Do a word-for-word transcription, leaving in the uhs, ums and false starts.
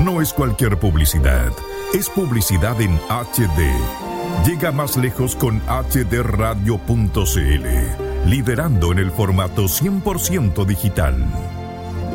no es cualquier publicidad, es publicidad en H D. Llega más lejos con H D radio punto c l, liderando en el formato cien por ciento digital.